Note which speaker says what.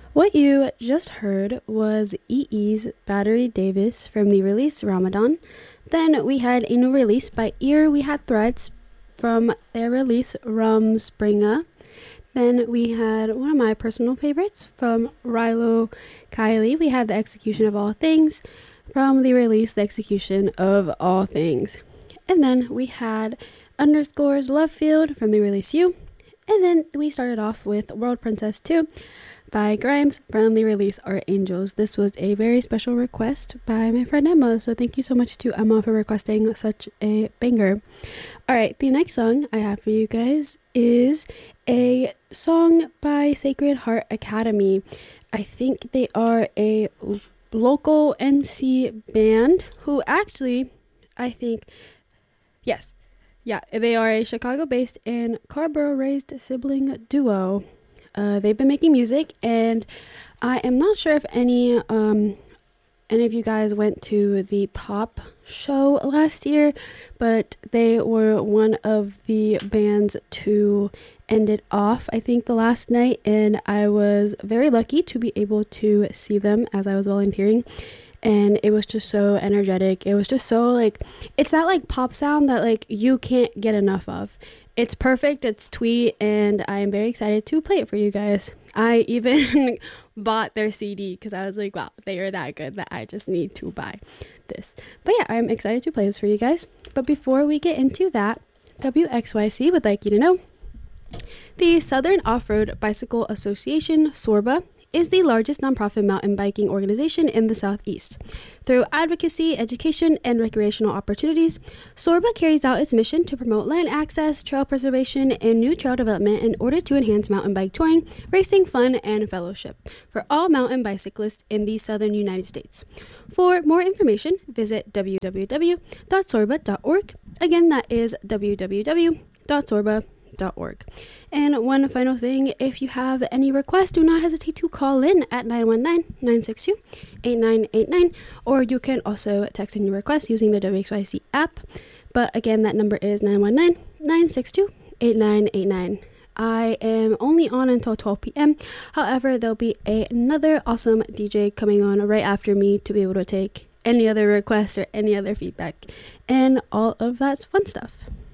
Speaker 1: What you just heard was EE's Battery Davis from the release Ramadan. Then we had a new release by Ear. We had Threads from their release Rumspringa. Then we had one of my personal favorites from Rilo Kiley. We had The Execution of All Things from the release The Execution of All Things. And then we had Underscores Love Field from the release You. And then we started off with World Princess 2 by Grimes from the release Our Angels. This was a very special request by my friend Emma, so thank you so much to Emma for requesting such a banger. Alright, the next song I have for you guys is a song by Sacred Heart Academy. I think they are a local NC band who actually, I think, yes, yeah, they are a Chicago-based and Carrboro-raised sibling duo. They've been making music, and I am not sure if any of you guys went to the pop show last year, but they were one of the bands to end it off, I think, the last night, and I was very lucky to be able to see them as I was volunteering. And it was just so energetic. It was just so it's that pop sound that you can't get enough of. It's perfect, it's twee, and I am very excited to play it for you guys. I even bought their CD because I was like, wow, they are that good that I just need to buy this. But yeah, I'm excited to play this for you guys. But before we get into that, WXYC would like you to know the Southern Off-Road Bicycle Association, SORBA, is the largest nonprofit mountain biking organization in the Southeast. Through advocacy, education, and recreational opportunities, SORBA carries out its mission to promote land access, trail preservation, and new trail development in order to enhance mountain bike touring, racing, fun, and fellowship for all mountain bicyclists in the southern United States. For more information, visit www.sorba.org. Again, that is www.sorba.org. And one final thing, if you have any requests, do not hesitate to call in at 919-962-8989, or you can also text in your request using the WXYC app. But again, that number is 919-962-8989. I am only on until 12 p.m. However, there'll be another awesome DJ coming on right after me to be able to take any other requests or any other feedback and all of that fun stuff.